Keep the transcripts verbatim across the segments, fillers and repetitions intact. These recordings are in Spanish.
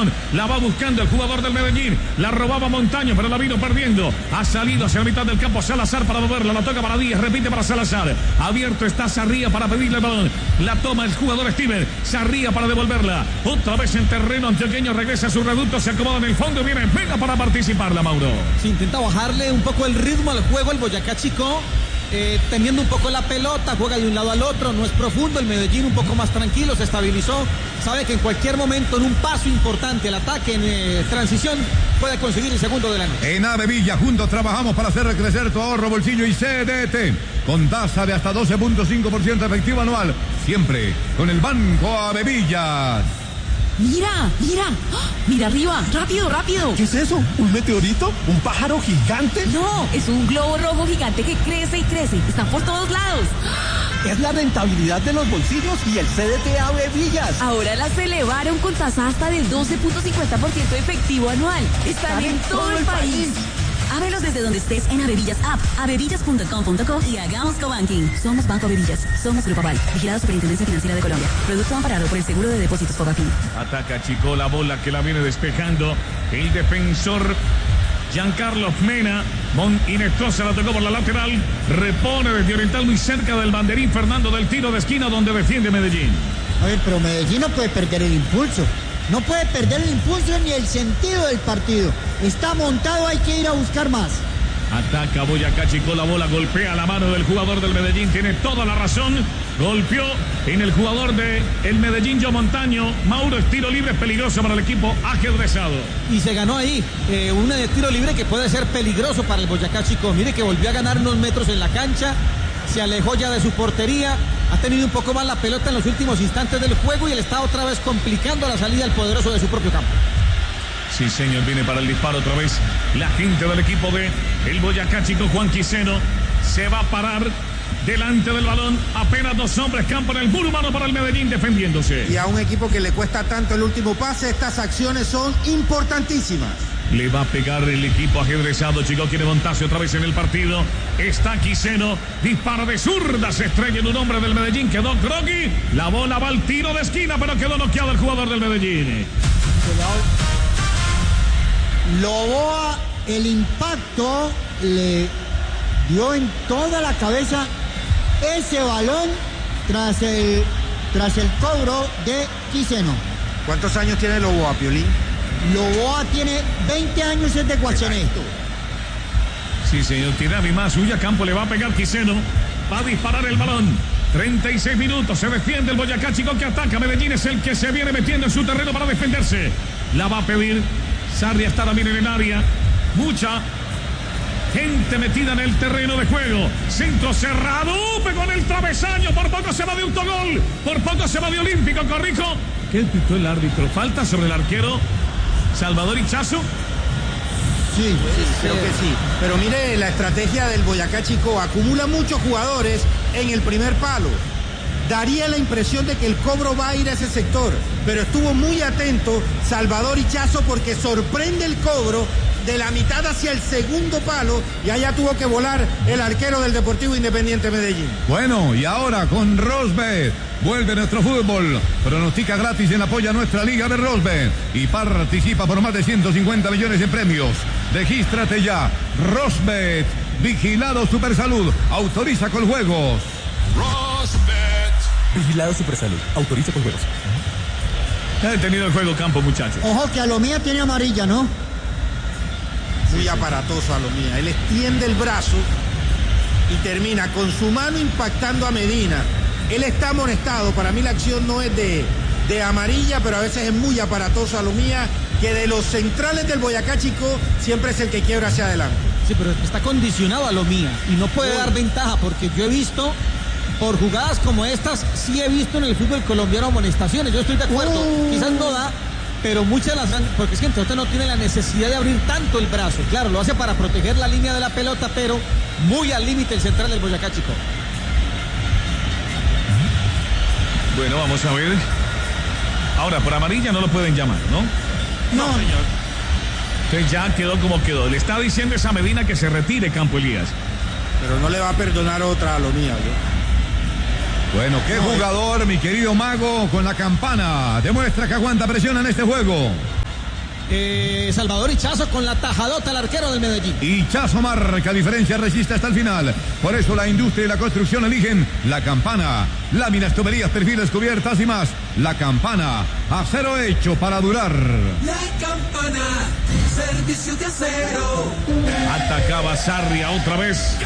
balón. La va buscando el jugador del Medellín. La robaba Montaño, pero la vino perdiendo. Ha salido hacia la mitad del campo Salazar para moverla. La toca para Díaz, repite para Salazar. Abierto está Sarría para pedirle el balón. La toma el jugador Steven. Sarría para devolverla. Otra vez en terreno antioqueño. Regresa a su reducto. Se acomoda en el fondo. Viene Vega para participar, la Mauro. Se intenta bajarle un poco el ritmo al juego el Boyacá Chico. Eh, teniendo un poco la pelota, juega de un lado al otro, no es profundo, el Medellín un poco más tranquilo, se estabilizó, sabe que en cualquier momento, en un paso importante, el ataque en eh, transición, puede conseguir el segundo de la noche. En Avevilla, juntos trabajamos para hacer crecer tu ahorro, bolsillo y C D T, con tasa de hasta doce punto cinco por ciento efectivo anual, siempre con el Banco Avevillas. Mira, mira, ¡oh! Mira arriba, rápido, rápido. ¿Qué es eso? ¿Un meteorito? ¿Un pájaro gigante? No, es un globo rojo gigante que crece y crece. Está por todos lados. Es la rentabilidad de los bolsillos y el C D T Avevillas. Ahora las elevaron con tasa hasta del doce punto cincuenta por ciento efectivo anual. Están, Están en todo, todo el país. país. Ábrelos desde donde estés en Avevillas App, avevillas punto com punto co y hagamos cobanking. Somos Banco Avevillas, somos Grupo Aval, vigilado Superintendencia Financiera de Colombia. Producto amparado por el Seguro de Depósitos Fogafín. Ataca Chico la bola que la viene despejando el defensor Giancarlo Mena. Mon Inestrosa la tocó por la lateral. Repone desde Oriental muy cerca del banderín Fernando del tiro de esquina donde defiende Medellín. A ver, pero Medellín no puede perder el impulso. No puede perder el impulso ni el sentido del partido. Está montado, hay que ir a buscar más. Ataca Boyacá Chico, la bola golpea la mano del jugador del Medellín. Tiene toda la razón. Golpeó en el jugador del Medellín, Joe Montaño. Mauro, es tiro libre peligroso para el equipo ajedrezado. Y se ganó ahí eh, un tiro libre que puede ser peligroso para el Boyacá Chico. Mire que volvió a ganar unos metros en la cancha. Se alejó ya de su portería. Ha tenido un poco más la pelota en los últimos instantes del juego y él está otra vez complicando la salida al poderoso de su propio campo. Sí, señor, viene para el disparo otra vez la gente del equipo de el Boyacá Chico. Juan Quiseno se va a parar delante del balón. Apenas dos hombres, campo en el muro humano para el Medellín defendiéndose. Y a un equipo que le cuesta tanto el último pase, estas acciones son importantísimas. Le va a pegar el equipo ajedrezado. Chico quiere montarse otra vez en el partido. Está Quiseno. Dispara de zurda. Se estrella en un hombre del Medellín. Quedó groggy. La bola va al tiro de esquina, pero quedó noqueado el jugador del Medellín. Loboa, el impacto le dio en toda la cabeza ese balón tras el, tras el cobro de Quiseno. ¿Cuántos años tiene Loboa, Piolín? Loboa tiene veinte años, es de Guachené. Sí, señor, tiene a mi más suya. Campo le va a pegar Quiseno. Va a disparar el balón. treinta y seis minutos. Se defiende el Boyacá Chico que ataca. Medellín es el que se viene metiendo en su terreno para defenderse. La va a pedir. Sarria está también en el área. Mucha gente metida en el terreno de juego. Centro cerrado. Pegó en el travesaño. Por poco se va de un gol. Por poco se va de Olímpico. Corrijo. ¿Qué pitó el árbitro? Falta sobre el arquero Salvador Hichazo. Sí, sí, creo que sí. Pero mire la estrategia del Boyacá Chico. Acumula muchos jugadores en el primer palo. Daría la impresión de que el cobro va a ir a ese sector. Pero estuvo muy atento Salvador Hichazo porque sorprende el cobro de la mitad hacia el segundo palo y allá tuvo que volar el arquero del Deportivo Independiente Medellín. Bueno, y ahora con Rosbet vuelve nuestro fútbol. Pronostica gratis en apoyo a nuestra liga de Rosbet y participa por más de ciento cincuenta millones de premios. Regístrate ya. Rosbet, vigilado Supersalud, autoriza con juegos. Rosbet, vigilado Supersalud, autoriza con juegos. Ha detenido el juego, Campo, muchachos. Ojo que a lo mía tiene amarilla, ¿no? Muy aparatoso a lo mía. Él extiende el brazo y termina con su mano impactando a Medina. Él está amonestado. Para mí la acción no es de, de amarilla, pero a veces es muy aparatoso a lo mía, que de los centrales del Boyacá Chico siempre es el que quiebra hacia adelante. Sí, pero está condicionado a lo mía y no puede oh. dar ventaja porque yo he visto, por jugadas como estas, sí he visto en el fútbol colombiano amonestaciones. Yo estoy de acuerdo, oh. quizás no da, pero muchas las han, porque es que entonces no tiene la necesidad de abrir tanto el brazo. Claro, lo hace para proteger la línea de la pelota, pero muy al límite el central del Boyacá Chico. Bueno, vamos a ver. Ahora, por amarilla no lo pueden llamar, ¿no? No, no señor. Entonces ya quedó como quedó. Le está diciendo esa Medina que se retire, Campo Elías. Pero no le va a perdonar otra a lo mía, ¿no? Bueno, qué jugador, mi querido Mago, con la campana. Demuestra que aguanta presión en este juego. eh, Salvador Hichazo con la tajadota al arquero del Medellín. Hichazo marca diferencia, resiste hasta el final. Por eso la industria y la construcción eligen La Campana. Láminas, tuberías, perfiles, cubiertas y más. La Campana, acero hecho para durar. La Campana, servicio de acero. Atacaba Sarria otra vez.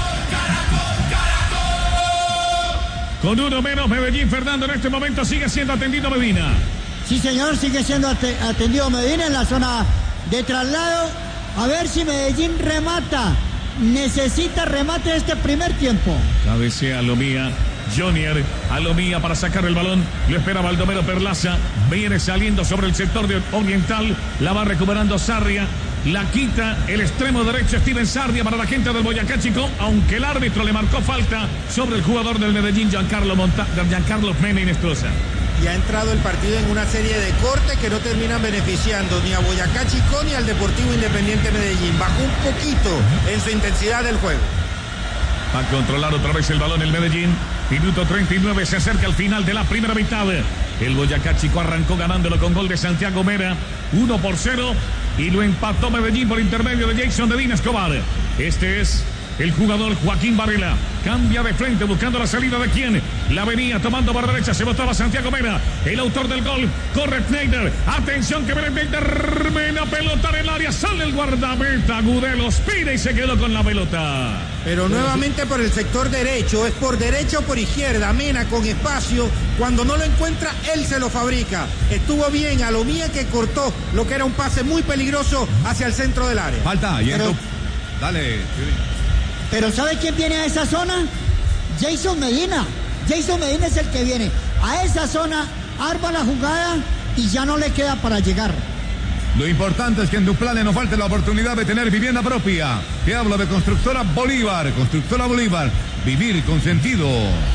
Con uno menos Medellín, Fernando, en este momento sigue siendo atendido Medina. Sí, señor, sigue siendo atendido Medina en la zona de traslado. A ver si Medellín remata. Necesita remate este primer tiempo. Cabecea Alomía. Jonier, Alomía para sacar el balón. Lo espera Baldomero Perlaza. Viene saliendo sobre el sector de oriental. La va recuperando Sarria. La quita el extremo derecho Steven Sardia para la gente del Boyacá Chico, aunque el árbitro le marcó falta sobre el jugador del Medellín, Giancarlo, Monta Giancarlo Mena Inestrosa. Y ha entrado el partido en una serie de cortes que no terminan beneficiando ni a Boyacá Chico ni al Deportivo Independiente Medellín. Bajó un poquito en su intensidad del juego. Va a controlar otra vez el balón el Medellín. Minuto treinta y nueve, se acerca al final de la primera mitad. El Boyacá Chico arrancó ganándolo con gol de Santiago Mera, uno por cero, y lo empató Medellín por intermedio de Jason Medina Escobar. Este es el jugador Joaquín Varela. Cambia de frente buscando la salida de quién. La venía tomando por derecha. Se botaba Santiago Mena. El autor del gol. Corre Schneider. Atención que viene Schneider. Mena, pelota en el área. Sale el guardameta. Gudelo Spina y se quedó con la pelota. Pero nuevamente por el sector derecho. Es por derecha o por izquierda. Mena con espacio. Cuando no lo encuentra, él se lo fabrica. Estuvo bien Alomía que cortó lo que era un pase muy peligroso hacia el centro del área. Falta. Y Pero... Dale. Pero ¿sabe quién viene a esa zona? Jason Medina. Jason Medina es el que viene a esa zona, arma la jugada y ya no le queda para llegar. Lo importante es que en Duplane no falte la oportunidad de tener vivienda propia. Te hablo de Constructora Bolívar. Constructora Bolívar. Vivir con sentido.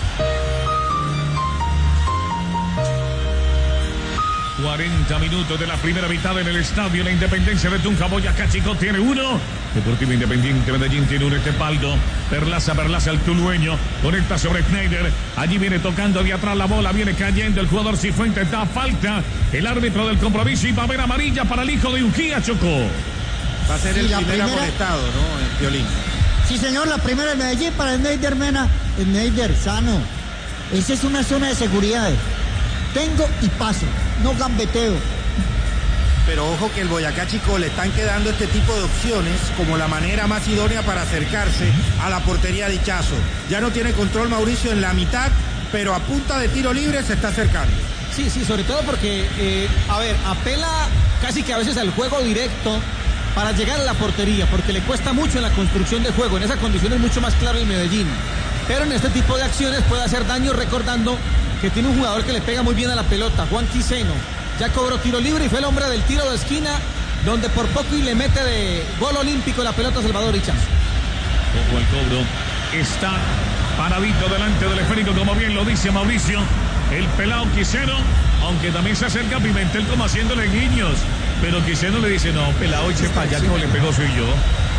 cuarenta minutos de la primera mitad en el estadio La Independencia de Tunja. Boyacá Chico tiene uno. Deportivo Independiente Medellín tiene un Estepaldo. Perlaza, Perlaza el tulueño. Conecta sobre Schneider. Allí viene tocando de atrás la bola. Viene cayendo el jugador Cifuentes. Da falta el árbitro del compromiso. Y va a haber amarilla para el hijo de Ujía, Chocó. Va a ser Sí, el la primer primera... amonestado, ¿no? El Piolín. Sí, señor, la primera del Medellín para Schneider Mena. Schneider, sano. Esa es una zona de seguridad. Tengo y paso, no gambeteo. Pero ojo que el Boyacá Chico le están quedando este tipo de opciones como la manera más idónea para acercarse a la portería de Hichazo. Ya no tiene control Mauricio en la mitad, pero a punta de tiro libre se está acercando. Sí, sí, sobre todo porque, eh, a ver, apela casi que a veces al juego directo para llegar a la portería, porque le cuesta mucho en la construcción de juego. En esa condición es mucho más claro el Medellín. Pero en este tipo de acciones puede hacer daño, recordando que tiene un jugador que le pega muy bien a la pelota, Juan Quiseno. Ya cobró tiro libre y fue el hombre del tiro de esquina, donde por poco y le mete de gol olímpico la pelota a Salvador Hichazo. Ojo al cobro. Está paradito delante del esférico, como bien lo dice Mauricio. El pelado Quiseno, aunque también se acerca a Pimentel como haciéndole guiños. Pero Quiseno le dice, no, pelado, eche para allá, como le pegó soy yo.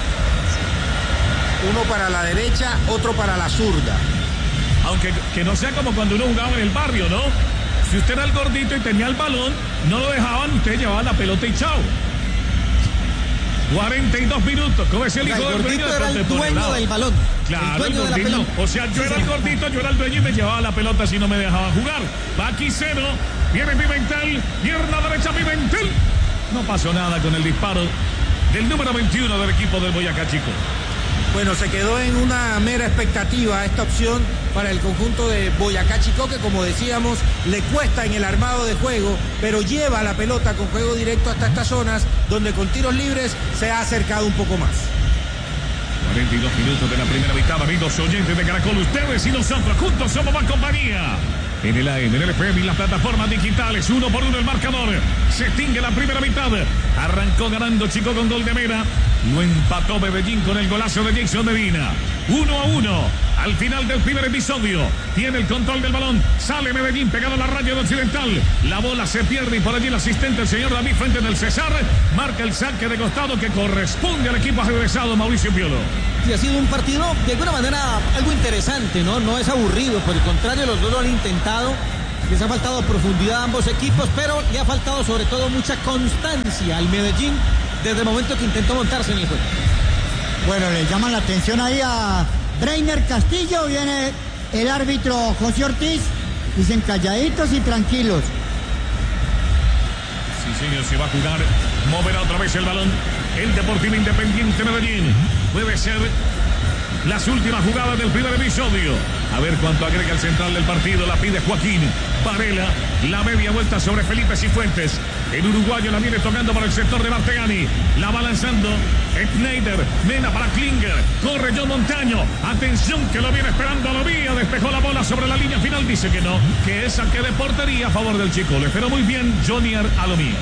Uno para la derecha, otro para la zurda. Aunque que no sea como cuando uno jugaba en el barrio, ¿no? Si usted era el gordito y tenía el balón, no lo dejaban, usted llevaba la pelota y chao. cuarenta y dos minutos, como es el hijo del dueño era el dueño del balón. Claro, el gordito. O sea, yo era el gordito, yo era el dueño y me llevaba la pelota si no me dejaba jugar. Va Quiseno, viene Pimentel, pierna derecha Pimentel. No pasó nada con el disparo del número veintiuno del equipo del Boyacá Chico. Bueno, se quedó en una mera expectativa esta opción para el conjunto de Boyacá Chico, que como decíamos, le cuesta en el armado de juego, pero lleva la pelota con juego directo hasta estas zonas, donde con tiros libres se ha acercado un poco más. cuarenta y dos minutos de la primera mitad, amigos oyentes de Caracol, ustedes y nosotros juntos somos más compañía. En el A M, en el F M y las plataformas digitales, uno por uno el marcador. Se extingue la primera mitad. Arrancó ganando Chico con gol de Mera. Lo empató Medellín con el golazo de Jason Medina. Uno a uno. Al final del primer episodio. Tiene el control del balón. Sale Medellín pegado a la raya de Occidental. La bola se pierde y por allí el asistente, el señor David Fuentes del Cesar, marca el saque de costado que corresponde al equipo agresado Mauricio Piolo. Y ha sido un partido de alguna manera algo interesante, ¿no? No es aburrido, por el contrario, los dos lo han intentado. Les ha faltado profundidad a ambos equipos, pero le ha faltado sobre todo mucha constancia al Medellín desde el momento que intentó montarse en el juego. Bueno, le llaman la atención ahí a Breiner Castillo, viene el árbitro José Ortiz, dicen calladitos y tranquilos. Sí, señor, se va a jugar, moverá otra vez el balón el Deportivo Independiente Medellín. Puede ser las últimas jugadas del primer episodio. A ver cuánto agrega el central del partido. La pide Joaquín Varela. La media vuelta sobre Felipe Cifuentes. El uruguayo la viene tocando para el sector de Martegani. La va lanzando Schneider. Mena para Klinger. Corre John Montaño. Atención que lo viene esperando a Lomía. Despejó la bola sobre la línea final. Dice que no. Que es saque de portería a favor del Chico. Le esperó muy bien Jonier Alomía.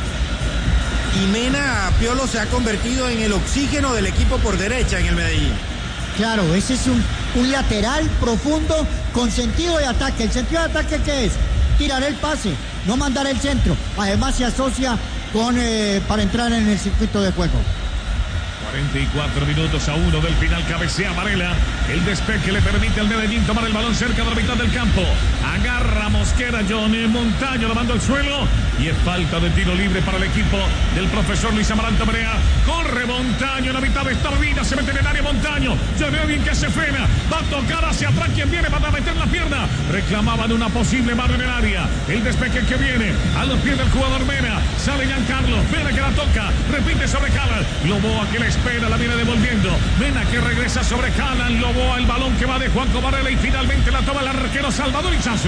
Y Mena, Piolo, se ha convertido en el oxígeno del equipo por derecha en el Medellín. Claro, ese es un, un lateral profundo con sentido de ataque. ¿El sentido de ataque qué es? Tirar el pase, no mandar el centro. Además se asocia con eh, para entrar en el circuito de juego. cuarenta y cuatro minutos a uno del final. Cabecea Varela. El despeje le permite al Medellín tomar el balón cerca de la mitad del campo. Agarra Mosquera. John Montaño lo manda al suelo. Y es falta de tiro libre para el equipo del profesor Luis Amaranto Perea. Corre Montaño en la mitad de esta vida. Se mete en el área Montaño. Ya ve bien que se frena. Va a tocar hacia atrás. Quien viene para meter la pierna. Reclamaban una posible mano en el área. El despeje que viene a los pies del jugador Mena. Sale Giancarlo. Mena que la toca. Repite sobre Calan. Loboa que la espera. La viene devolviendo. Mena que regresa sobre Calan. Loboa el balón que va de Juanco Varela. Y finalmente la toma el arquero Salvador Izazo.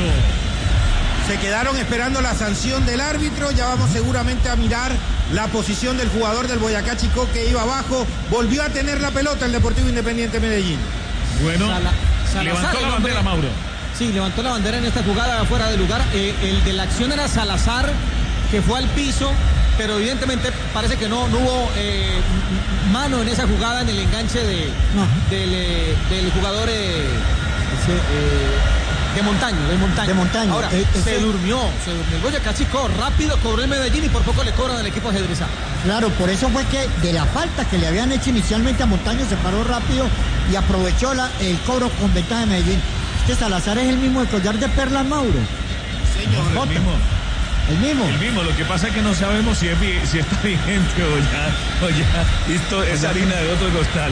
Se quedaron esperando la sanción del árbitro. Ya vamos seguramente a mirar la posición del jugador del Boyacá Chicó que iba abajo. Volvió a tener la pelota el Deportivo Independiente Medellín. Bueno, Sala, Salazar, levantó la bandera, Mauro. Sí, levantó la bandera en esta jugada fuera de lugar. Eh, el de la acción era Salazar, que fue al piso, pero evidentemente parece que no, no hubo eh, mano en esa jugada, en el enganche de, no. del, eh, del jugador eh, ese, eh, de Montaño, de Montaño. De Montaño. Ahora, eh, se durmió, se durmió. El Boyacá Chicó rápido cobró el Medellín y por poco le cobran al equipo ajedrezado. Claro, por eso fue que de la falta que le habían hecho inicialmente a Montaño se paró rápido y aprovechó la, el cobro con ventaja de Medellín. Este Salazar es el mismo de Collar de Perlas, Mauro. Señor, el mismo. El mismo. El mismo, lo que pasa es que no sabemos si, es, si está vigente o ya, o ya esto es harina de otro costal.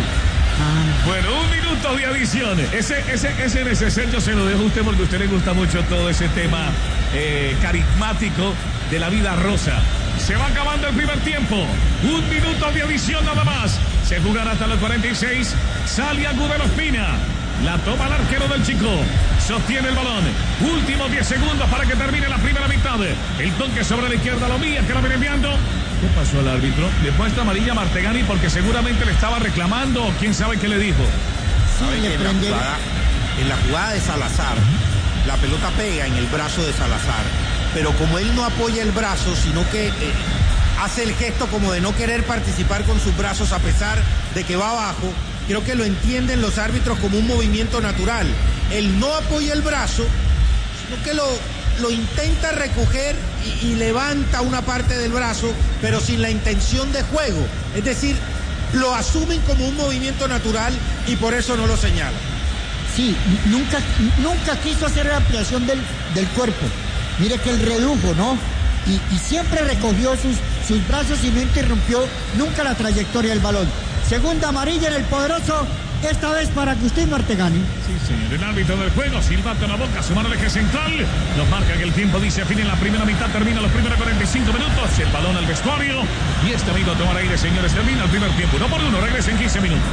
Ah. Bueno, un minuto de adición. Ese, ese, ese necesario se lo dejo a usted porque a usted le gusta mucho todo ese tema eh, carismático de la vida rosa. Se va acabando el primer tiempo. Un minuto de adición nada más. Se jugará hasta los cuarenta y seis. Sale Agudelo Espina. La toma el arquero del Chico. Sostiene el balón. Últimos diez segundos para que termine la primera mitad. El toque sobre la izquierda, Lomía que la viene enviando. ¿Qué pasó al árbitro? Le puesta amarilla a Martegani porque seguramente le estaba reclamando o quién sabe qué le dijo. ¿Sabe que en, la jugada, en la jugada de Salazar, la pelota pega en el brazo de Salazar, pero como él no apoya el brazo, sino que eh, hace el gesto como de no querer participar con sus brazos a pesar de que va abajo, creo que lo entienden los árbitros como un movimiento natural. Él no apoya el brazo, sino que lo, lo intenta recoger y, y levanta una parte del brazo, pero sin la intención de juego. Es decir, lo asumen como un movimiento natural y por eso no lo señalan. Sí, nunca, nunca quiso hacer la ampliación del, del cuerpo. Mire que él redujo, ¿no? Y, y siempre recogió sus, sus brazos y no interrumpió nunca la trayectoria del balón. Segunda amarilla en el poderoso, esta vez para Agustín Martegani. Sí, señor. El árbitro del juego, silbato en la boca, su mano al eje central. Nos marca que el tiempo dice fin en la primera mitad, termina los primeros cuarenta y cinco minutos. El balón al vestuario. Y este amigo tomar aire, señores, termina el primer tiempo. Uno por uno, regresa en quince minutos.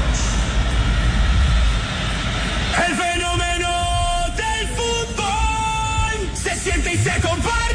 El fenómeno del fútbol se siente y se comparte.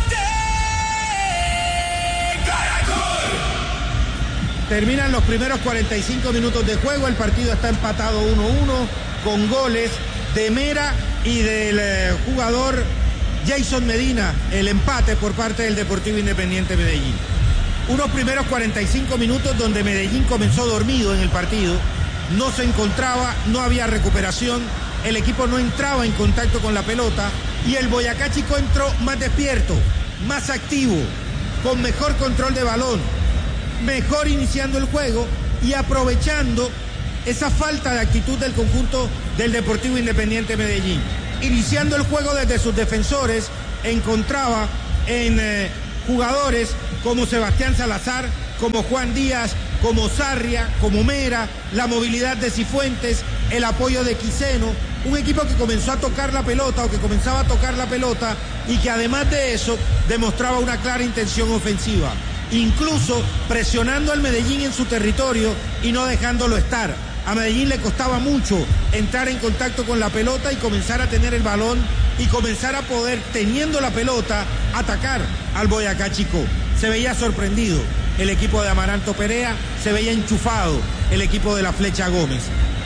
Terminan los primeros cuarenta y cinco minutos de juego. El partido está empatado uno a uno con goles de Mera y del eh, jugador Jason Medina. El empate por parte del Deportivo Independiente Medellín. Unos primeros cuarenta y cinco minutos donde Medellín comenzó dormido en el partido. No se encontraba, no había recuperación. El equipo no entraba en contacto con la pelota. Y el Boyacá Chicó entró más despierto, más activo, con mejor control de balón, mejor iniciando el juego y aprovechando esa falta de actitud del conjunto del Deportivo Independiente Medellín, iniciando el juego desde sus defensores encontraba en eh, jugadores como Sebastián Salazar, como Juan Díaz, como Sarria, como Mera, la movilidad de Cifuentes, el apoyo de Quiseno, un equipo que comenzó a tocar la pelota o que comenzaba a tocar la pelota y que además de eso demostraba una clara intención ofensiva, incluso presionando al Medellín en su territorio y no dejándolo estar. A Medellín le costaba mucho entrar en contacto con la pelota y comenzar a tener el balón y comenzar a poder, teniendo la pelota, atacar al Boyacá Chicó. Se veía sorprendido el equipo de Amaranto Perea, se veía enchufado el equipo de la Flecha Gómez.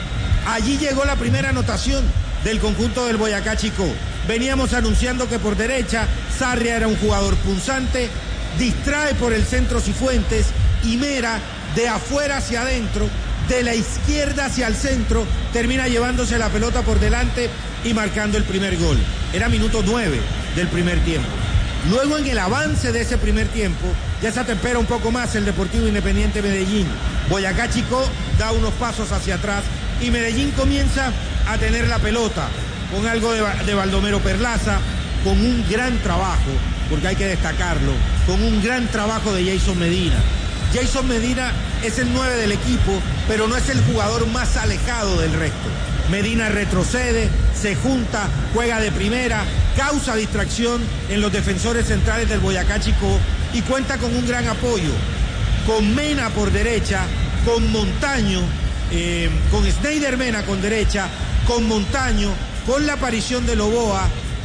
Allí llegó la primera anotación del conjunto del Boyacá Chicó. Veníamos anunciando que por derecha Sarria era un jugador punzante, distrae por el centro Cifuentes y Mera de afuera hacia adentro, de la izquierda hacia el centro, termina llevándose la pelota por delante y marcando el primer gol. Era minuto nueve del primer tiempo. Luego en el avance de ese primer tiempo ya se atempera un poco más el Deportivo Independiente Medellín. Boyacá Chicó da unos pasos hacia atrás y Medellín comienza a tener la pelota con algo de, de Baldomero Perlaza, con un gran trabajo, porque hay que destacarlo, con un gran trabajo de Jason Medina. Jason Medina es el nueve del equipo, pero no es el jugador más alejado del resto. Medina retrocede, se junta, juega de primera, causa distracción en los defensores centrales del Boyacá Chicó y cuenta con un gran apoyo, con Mena por derecha, con Montaño, eh, con Schneider Mena con derecha, con Montaño, con la aparición de Loboa.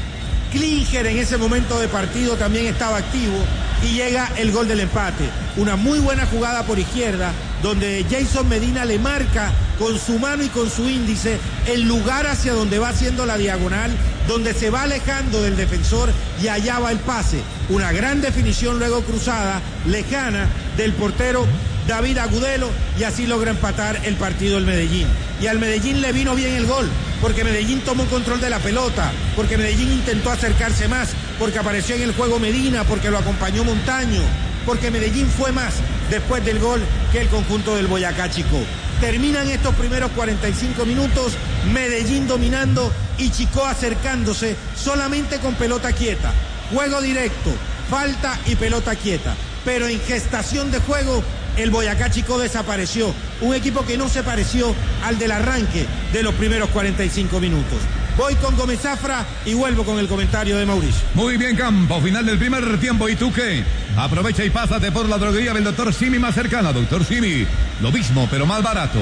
Klinger en ese momento de partido también estaba activo y llega el gol del empate. Una muy buena jugada por izquierda donde Jason Medina le marca con su mano y con su índice el lugar hacia donde va haciendo la diagonal, donde se va alejando del defensor y allá va el pase. Una gran definición luego cruzada, lejana del portero David Agudelo y así logra empatar el partido el Medellín. Y al Medellín le vino bien el gol, porque Medellín tomó control de la pelota, porque Medellín intentó acercarse más, porque apareció en el juego Medina, porque lo acompañó Montaño, porque Medellín fue más después del gol que el conjunto del Boyacá Chicó. Terminan estos primeros cuarenta y cinco minutos, Medellín dominando y Chicó acercándose solamente con pelota quieta. Juego directo, falta y pelota quieta. Pero en gestación de juego, el Boyacá Chicó desapareció. Un equipo que no se pareció al del arranque de los primeros cuarenta y cinco minutos. Voy con Gómez Zafra y vuelvo con el comentario de Mauricio. Muy bien, Campo. Final del primer tiempo. ¿Y tú qué? Aprovecha y pásate por la droguería del doctor Simi más cercana. doctor Simi, lo mismo, pero más barato.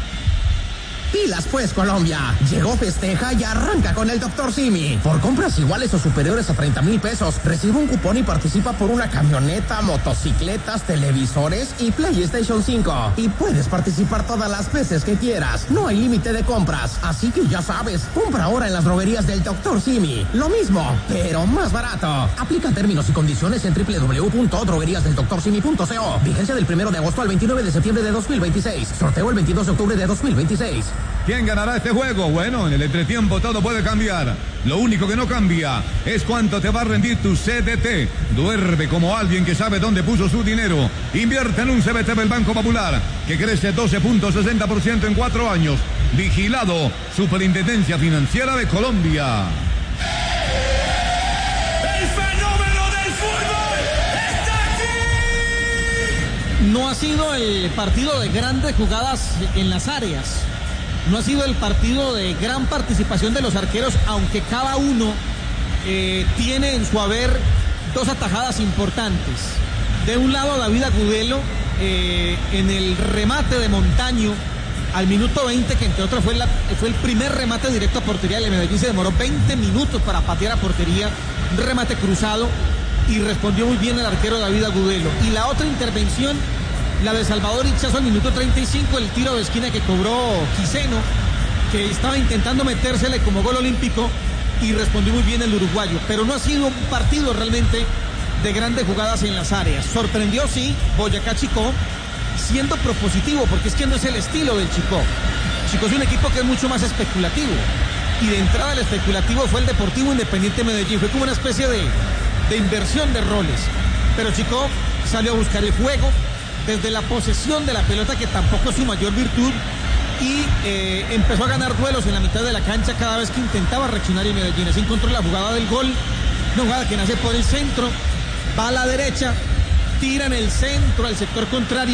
Pilas pues, Colombia. Llegó Festeja y arranca con el doctor Simi. Por compras iguales o superiores a treinta mil pesos, recibe un cupón y participa por una camioneta, motocicletas, televisores y PlayStation cinco. Y puedes participar todas las veces que quieras. No hay límite de compras. Así que ya sabes, compra ahora en las droguerías del doctor Simi. Lo mismo, pero más barato. Aplica términos y condiciones en doble u doble u doble u punto droguerías del doctor simi punto co. Vigencia del primero de agosto al veintinueve de septiembre de dos mil veintiséis. Sorteo el veintidós de octubre de dos mil veintiséis. ¿Quién ganará este juego? Bueno, en el entretiempo todo puede cambiar. Lo único que no cambia es cuánto te va a rendir tu C D T. Duerme como alguien que sabe dónde puso su dinero. Invierte en un C B T del Banco Popular, que crece doce punto sesenta por ciento en cuatro años. Vigilado, Superintendencia Financiera de Colombia. ¡El fenómeno del fútbol está aquí! No ha sido el partido de grandes jugadas en las áreas. No ha sido el partido de gran participación de los arqueros, aunque cada uno eh, tiene en su haber dos atajadas importantes. De un lado, David Agudelo eh, en el remate de Montaño al minuto veinte, que entre otros fue, la, fue el primer remate directo a portería de Medellín. Se demoró veinte minutos para patear a portería, un remate cruzado, y respondió muy bien el arquero David Agudelo. Y la otra intervención, la de Salvador Ichazo al minuto treinta y cinco, el tiro de esquina que cobró Quiseno, que estaba intentando metérsele como gol olímpico, y respondió muy bien el uruguayo. Pero no ha sido un partido realmente de grandes jugadas en las áreas. Sorprendió, sí, Boyacá Chicó, siendo propositivo, porque es que no es el estilo del Chicó. Chicó es un equipo que es mucho más especulativo, y de entrada el especulativo fue el Deportivo Independiente Medellín. Fue como una especie de, de inversión de roles. Pero Chicó salió a buscar el juego desde la posesión de la pelota, que tampoco es su mayor virtud, y eh, empezó a ganar duelos en la mitad de la cancha cada vez que intentaba reaccionar en Medellín. Así encontró la jugada del gol Una jugada que nace por el centro, va a la derecha, tira en el centro al sector contrario.